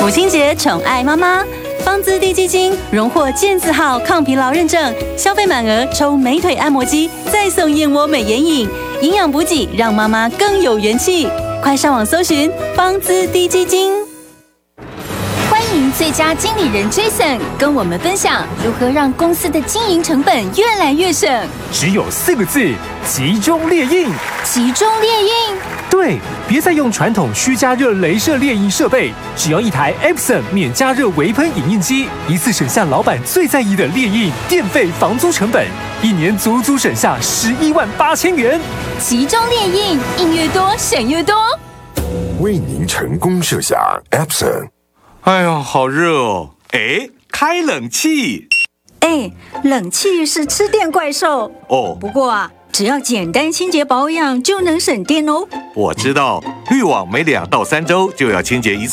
母亲节宠爱妈妈，方姿滴基金荣获健字号抗疲劳认证，消费满额抽美腿按摩机，再送燕窝美颜饮，营养补给让妈妈更有元气。快上网搜寻方姿滴基金。欢迎最佳经理人 Jason 跟我们分享如何让公司的经营成本越来越省。 只有4个字：集中列印。 集中列印。 对，别再用传统虚加热雷射列印设备，只要一台 Epson 免加热微喷影印机，一次省下老板最在意的列印、电费、房租成本，1年足足省下118000元。 集中列印，印越多省越多。 为您成功设下 Epson。 哎呀，好热哦！哎，开冷气。 哎，冷气是吃电怪兽哦。 不过啊，只要简单清洁保养就能省电哦。 我知道，滤网每2到3周就要清洁一次。